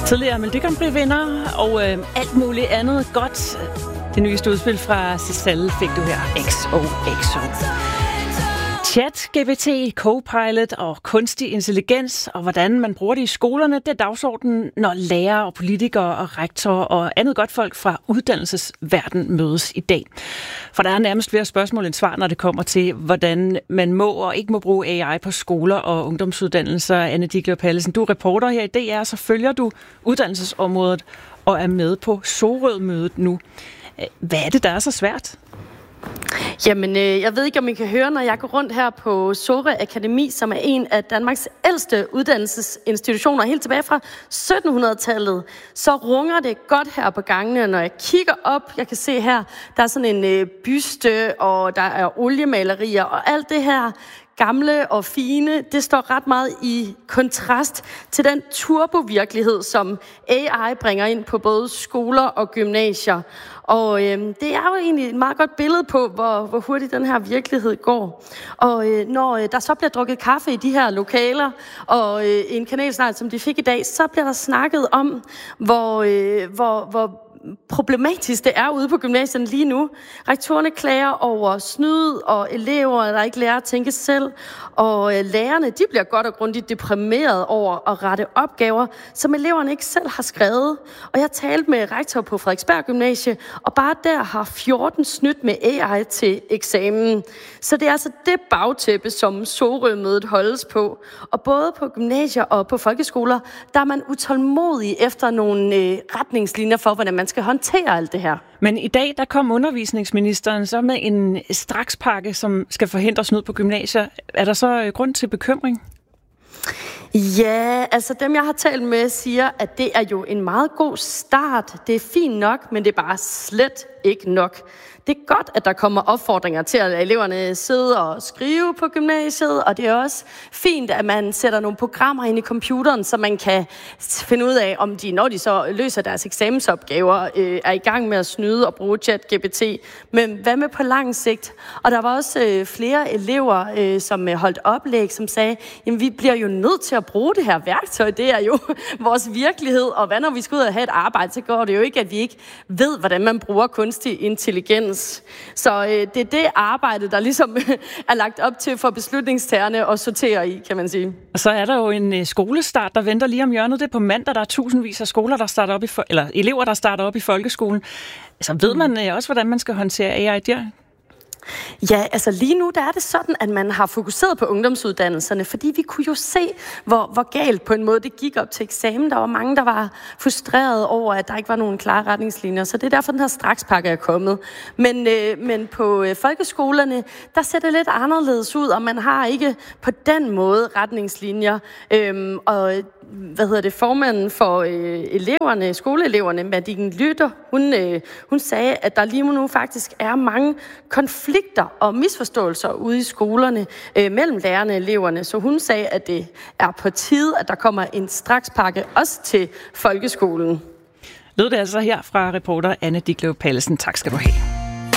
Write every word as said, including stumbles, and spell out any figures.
Tidligere Melodi Grand Prix-vinder og øh, alt muligt andet godt. Det nyeste udspil fra Cicel fik du her. X O X O. Chat, G P T, Copilot og kunstig intelligens, og hvordan man bruger det i skolerne, det er dagsordenen, når lærere og politikere og rektorer og andet godt folk fra uddannelsesverden mødes i dag. For der er nærmest flere spørgsmål end svar, når det kommer til, hvordan man må og ikke må bruge A I på skoler og ungdomsuddannelser. Anne Digløv Pallesen, du er reporter her i D R, så følger du uddannelsesområdet og er med på Sorø-mødet nu. Hvad er det, der er så svært? Jamen, øh, jeg ved ikke, om I kan høre, når jeg går rundt her på Sorø Akademi, som er en af Danmarks ældste uddannelsesinstitutioner, helt tilbage fra sytten hundrede-tallet, så runger det godt her på gangene, når jeg kigger op. Jeg kan se her, der er sådan en øh, byste, og der er oliemalerier, og alt det her gamle og fine, det står ret meget i kontrast til den turbovirkelighed, som A I bringer ind på både skoler og gymnasier. Og øh, det er jo egentlig et meget godt billede på, hvor, hvor hurtigt den her virkelighed går. Og øh, når øh, der så bliver drukket kaffe i de her lokaler, og øh, en kanelsnegl, som de fik i dag, så bliver der snakket om, hvor, øh, hvor, hvor problematisk det er ude på gymnasierne lige nu. Rektorerne klager over snyd, og elever, der ikke lærer at tænke selv. Og øh, lærerne, de bliver godt og grundigt deprimeret over at rette opgaver, som eleverne ikke selv har skrevet. Og jeg talte med rektor på Frederiksberg Gymnasie, og bare der har fjorten snydt med A I til eksamen. Så det er altså det bagtæppe, som Sorø-mødet holdes på. Og både på gymnasier og på folkeskoler, der er man utålmodig efter nogle øh, retningslinjer for, hvordan man skal håndtere alt det her. Men i dag, der kom undervisningsministeren så med en strakspakke, som skal forhindre snyd på gymnasier. Er der så grund til bekymring? Ja, altså dem, jeg har talt med, siger, at det er jo en meget god start. Det er fint nok, men det er bare slet ikke nok. Det er godt, at der kommer opfordringer til at eleverne sidde og skrive på gymnasiet, og det er også fint, at man sætter nogle programmer ind i computeren, så man kan finde ud af, om de, når de så løser deres eksamensopgaver, øh, er i gang med at snyde og bruge ChatGPT. Men hvad med på lang sigt? Og der var også øh, flere elever, øh, som holdt oplæg, som sagde, jamen vi bliver jo nødt til at bruge det her værktøj. Det er jo vores virkelighed, og hvad når vi skal ud og have et arbejde, så går det jo ikke, at vi ikke ved, hvordan man bruger kunstig intelligens. Så øh, det er det arbejde, der ligesom er lagt op til for beslutningstagerne at sortere i, kan man sige. Og så er der jo en øh, skolestart, der venter lige om hjørnet. Det er på mandag, der er tusindvis af skoler, der starter op i for- eller elever, der starter op i folkeskolen. Så ved man øh, også, hvordan man skal håndtere A I der? Ja, altså lige nu der er det sådan, at man har fokuseret på ungdomsuddannelserne, fordi vi kunne jo se, hvor, hvor galt på en måde det gik op til eksamen. Der var mange, der var frustreret over, at der ikke var nogen klare retningslinjer, så det er derfor, den her strakspakke er kommet. Men, øh, men på øh, folkeskolerne, der ser det lidt anderledes ud, og man har ikke på den måde retningslinjer. Øhm, og hvad hedder det, formanden for øh, eleverne, skoleeleverne, Madikken Lytter, hun, øh, hun sagde, at der lige nu faktisk er mange konflikter og misforståelser ude i skolerne øh, mellem lærerne og eleverne. Så hun sagde, at det er på tide, at der kommer en strakspakke også til folkeskolen. Lød det altså her fra reporter Anne Digløv Pallesen. Tak skal du have.